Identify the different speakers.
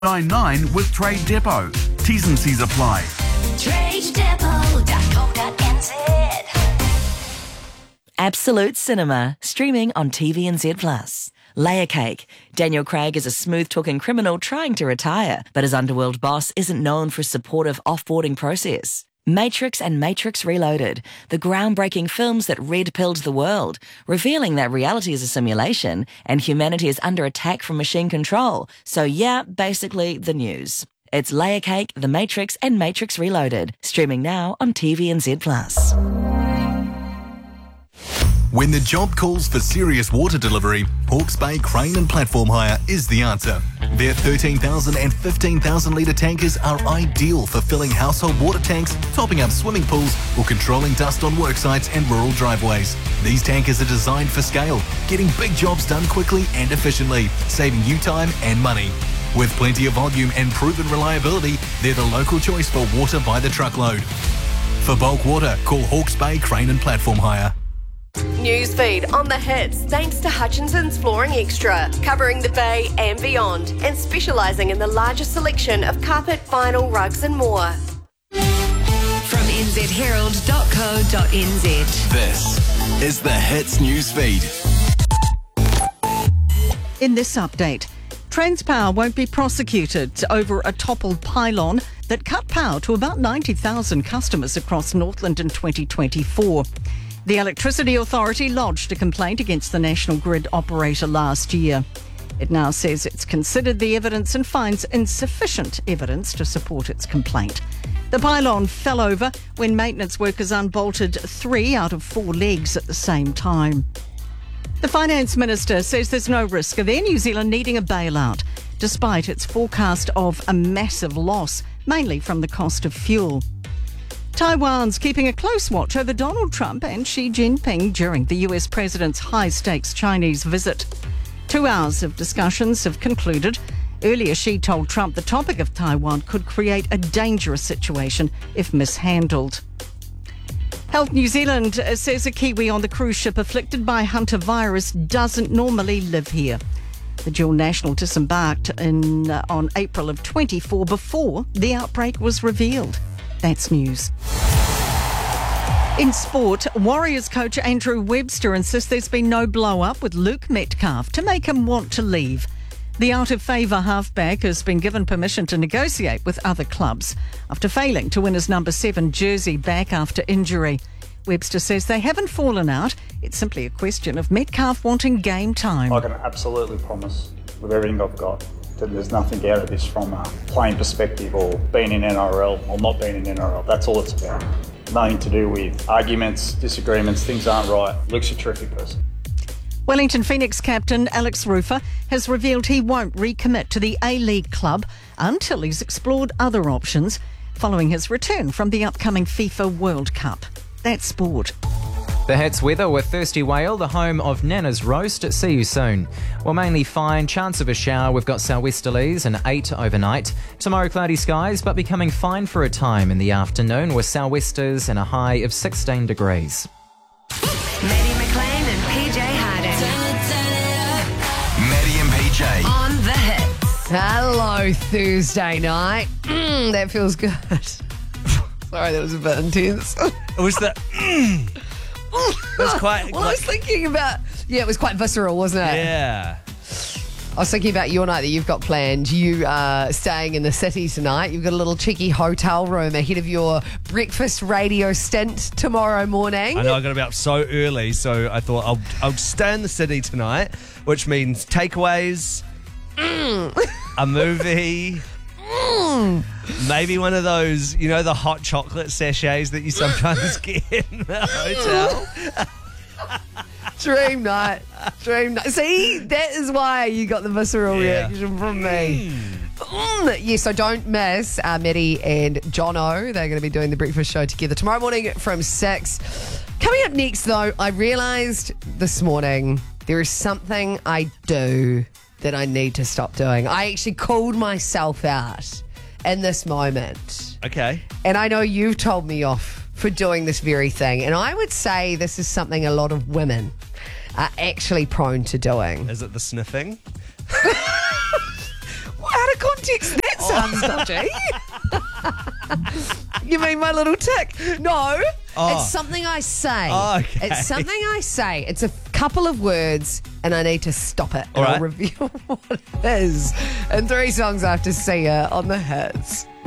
Speaker 1: 99 with Trade Depot. T's and C's apply.
Speaker 2: TradeDepot.co.nz.
Speaker 3: Absolute Cinema, streaming on TVNZ+. Layer Cake. Daniel Craig is a smooth-talking criminal trying to retire, but his underworld boss isn't known for a supportive off-boarding process. Matrix and Matrix Reloaded, the groundbreaking films that red-pilled the world, revealing that reality is a simulation and humanity is under attack from machine control. So yeah, basically the news. It's Layer Cake, The Matrix and Matrix Reloaded, streaming now on TVNZ+.
Speaker 4: When the job calls for serious water delivery, Hawke's Bay Crane and Platform Hire is the answer. Their 13,000 and 15,000 litre tankers are ideal for filling household water tanks, topping up swimming pools, or controlling dust on work sites and rural driveways. These tankers are designed for scale, getting big jobs done quickly and efficiently, saving you time and money. With plenty of volume and proven reliability, they're the local choice for water by the truckload. For bulk water, call Hawke's Bay Crane and Platform Hire.
Speaker 5: Newsfeed on the hits thanks to Hutchinson's Flooring Extra, covering the Bay and beyond, and specialising in the largest selection of carpet, vinyl, rugs and more.
Speaker 2: From nzherald.co.nz.
Speaker 4: This is the Hits Newsfeed.
Speaker 6: In this update, Transpower won't be prosecuted over a toppled pylon that cut power to about 90,000 customers across Northland in 2024. The Electricity Authority lodged a complaint against the National Grid operator last year. It now says it's considered the evidence and finds insufficient evidence to support its complaint. The pylon fell over when maintenance workers unbolted 3 out of 4 legs at the same time. The Finance Minister says there's no risk of Air New Zealand needing a bailout, despite its forecast of a massive loss, mainly from the cost of fuel. Taiwan's keeping a close watch over Donald Trump and Xi Jinping during the US president's high-stakes Chinese visit. 2 hours of discussions have concluded. Earlier, Xi told Trump the topic of Taiwan could create a dangerous situation if mishandled. Health New Zealand says a Kiwi on the cruise ship afflicted by Hunter virus doesn't normally live here. The dual national disembarked on April of 24 before the outbreak was revealed. That's news. In sport, Warriors coach Andrew Webster insists there's been no blow-up with Luke Metcalf to make him want to leave. The out-of-favour halfback has been given permission to negotiate with other clubs after failing to win his number 7 jersey back after injury. Webster says they haven't fallen out. It's simply a question of Metcalf wanting game time.
Speaker 7: I can absolutely promise with everything I've got that there's nothing out of this from a playing perspective or being in NRL or not being in NRL. That's all it's about. Nothing to do with arguments, disagreements, things aren't right. Luke's a terrific person.
Speaker 6: Wellington Phoenix captain Alex Rufer has revealed he won't recommit to the A-League club until he's explored other options following his return from the upcoming FIFA World Cup. That's sport.
Speaker 8: The Hits weather with Thirsty Whale, the home of Nana's Roast. See you soon. Well, mainly fine, chance of a shower. We've got sou'westerlies and 8 overnight. Tomorrow, cloudy skies, but becoming fine for a time in the afternoon with sou'westers and a high of 16 degrees.
Speaker 2: Maddie McLean and PJ Harding.
Speaker 4: Maddie and PJ.
Speaker 2: On the Hits.
Speaker 9: Hello, Thursday night. That feels good. Sorry, that was a bit intense.
Speaker 10: It was the... That's quite...
Speaker 9: Well, I was thinking about... Yeah, it was quite visceral, wasn't it?
Speaker 10: Yeah.
Speaker 9: I was thinking about your night that you've got planned. You are staying in the city tonight. You've got a little cheeky hotel room ahead of your breakfast radio stint tomorrow morning.
Speaker 10: I know, I got to be up so early, so I thought I'll stay in the city tonight, which means takeaways, a movie... Maybe one of those, you know, the hot chocolate sachets that you sometimes get in the hotel.
Speaker 9: Dream night. See, that is why you got the visceral reaction from me. Yeah, so don't miss Maddie and Jono. They're going to be doing the breakfast show together tomorrow morning from 6. Coming up next, though, I realised this morning there is something I do that I need to stop doing. I actually called myself out in this moment.
Speaker 10: Okay.
Speaker 9: And I know you've told me off for doing this very thing. And I would say this is something a lot of women are actually prone to doing.
Speaker 10: Is it the sniffing?
Speaker 9: Out of context, that sounds dodgy. You mean my little tick? No, it's something I say.
Speaker 10: Oh, okay.
Speaker 9: It's something I say. It's a couple of words, and I need to stop it.
Speaker 10: All
Speaker 9: and
Speaker 10: right.
Speaker 9: I'll reveal what it is in 3 songs after Sia on the hits.